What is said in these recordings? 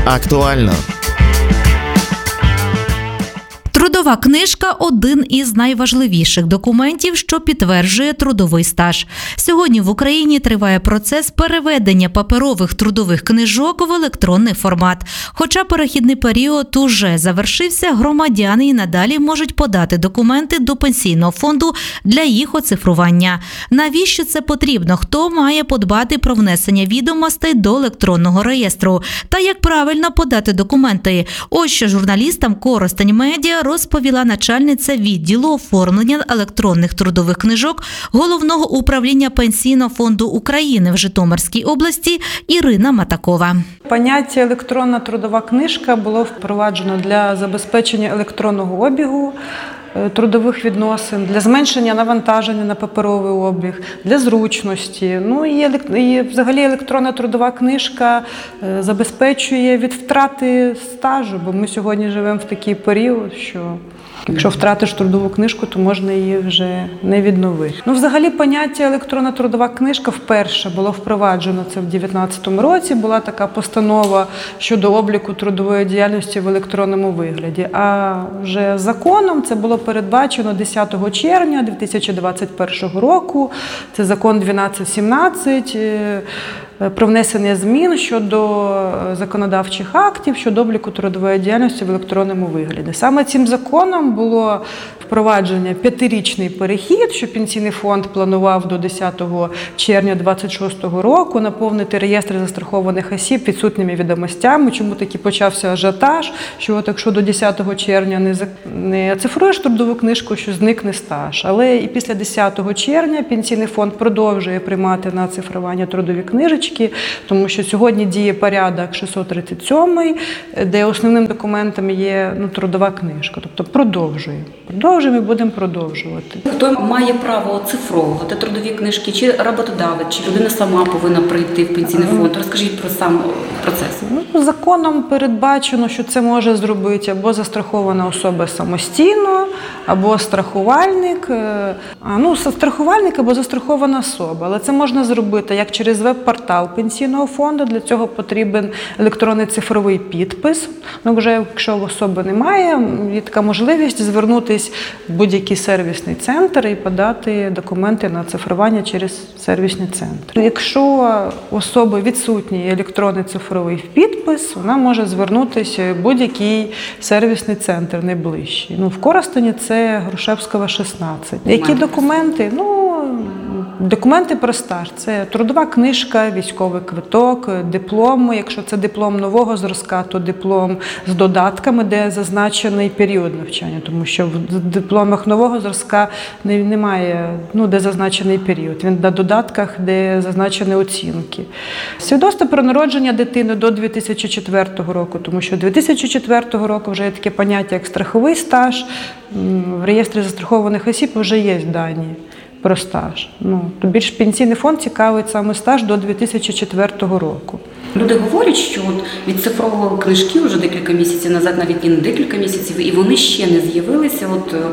Актуально. Трудова книжка – один із найважливіших документів, що підтверджує трудовий стаж. Сьогодні в Україні триває процес переведення паперових трудових книжок в електронний формат. Хоча перехідний період уже завершився, громадяни і надалі можуть подати документи до пенсійного фонду для їх оцифрування. Навіщо це потрібно? Хто має подбати про внесення відомостей до електронного реєстру? Та як правильно подати документи? Ось що журналістам Коростень Медіа розповіла начальниця відділу оформлення електронних трудових книжок Головного управління Пенсійного фонду України в Житомирській області Ірина Матакова. Поняття «електронна трудова книжка» було впроваджено для забезпечення електронного обігу трудових відносин, для зменшення навантаження на паперовий обіг, для зручності. І взагалі електронна трудова книжка забезпечує від втрати стажу, бо ми сьогодні живемо в такий період, що якщо втратиш трудову книжку, то можна її вже не відновити. Взагалі поняття електронна трудова книжка вперше було впроваджено це в 2019 році. Була така постанова щодо обліку трудової діяльності в електронному вигляді. А вже законом це було передбачено 10 червня 2021 року. Це закон 1217 про внесення змін щодо законодавчих актів щодо обліку трудової діяльності в електронному вигляді. Саме цим законом було впровадження 5-річний перехід, що Пенсійний фонд планував до 10 червня 2026 року наповнити реєстр застрахованих осіб відсутніми відомостями. Чому таки почався ажіотаж, що якщо до 10 червня не оцифруєш трудову книжку, що зникне стаж. Але і після 10 червня Пенсійний фонд продовжує приймати на оцифрування трудові книжечки, тому що сьогодні діє порядок 637, де основним документом є трудова книжка. Тобто продовжуємо і будемо продовжувати. Хто має право оцифровувати трудові книжки? Чи роботодавець, чи людина сама повинна прийти в Пенсійний фонд? Розкажіть про сам процес. Законом передбачено, що це може зробити або застрахована особа самостійно, або страхувальник. Страхувальник або застрахована особа. Але це можна зробити як через веб-портал Пенсійного фонду. Для цього потрібен електронний цифровий підпис. Вже якщо особи немає, є така можливість звернутися в будь-який сервісний центр і подати документи на цифрування через сервісний центр. Якщо у особи відсутній електронний цифровий підпис, вона може звернутися в будь-який сервісний центр найближчий. В Коростені це Грушевського, 16. Які документи? Документи про стаж – це трудова книжка, військовий квиток, диплом. Якщо це диплом нового зразка, то диплом з додатками, де зазначений період навчання, тому що в дипломах нового зразка немає, де зазначений період. Він на додатках, де зазначені оцінки. Свідоцтво про народження дитини до 2004 року, тому що 2004 року вже є таке поняття, як страховий стаж. В реєстрі застрахованих осіб вже є дані про стаж. Більш Пенсійний фонд цікавить саме стаж до 2004 року. Люди говорять, що відцифровували книжки вже декілька місяців назад, навіть не декілька місяців, і вони ще не з'явилися,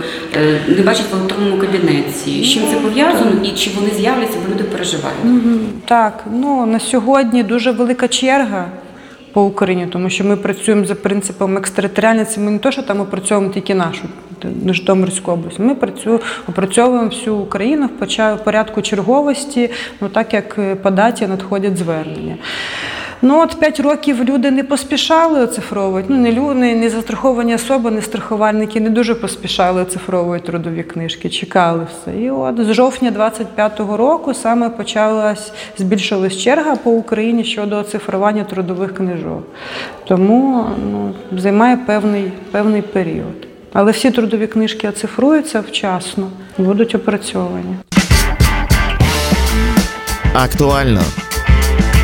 не бачать в електронному кабінеті. З чим це пов'язано і чи вони з'являться, бо люди переживають? Так, на сьогодні дуже велика черга по Україні, тому що ми працюємо за принципом екстериторіальності. Ми не то, що там опрацьовуємо тільки нашу Житомирську область. Ми опрацьовуємо всю Україну в порядку черговості, так як по даті надходять звернення. 5 років люди не поспішали оцифровувати. Не застраховані особи, не страхувальники не дуже поспішали оцифровувати трудові книжки, чекали все. І з жовтня 2025 року саме збільшилась черга по Україні щодо оцифрування трудових книжок. Тому займає певний період. Але всі трудові книжки оцифруються вчасно, будуть опрацьовані. Актуально.